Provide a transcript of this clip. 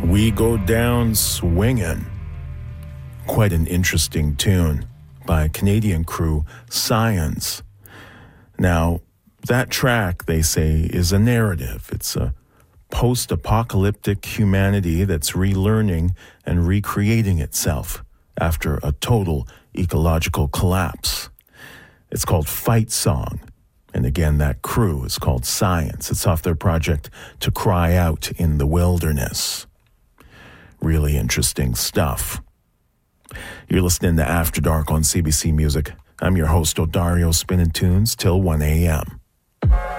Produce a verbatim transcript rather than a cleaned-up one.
We Go Down Swingin'. Quite an interesting tune by Canadian crew Science. Now, that track, they say, is a narrative. It's a post-apocalyptic humanity that's relearning and recreating itself after a total ecological collapse. It's called Fight Song. And again, that crew is called Science. It's off their project To Cry Out in the Wilderness. Really interesting stuff. You're listening to After Dark on C B C Music. I'm your host, Odario, spinning tunes till one a.m.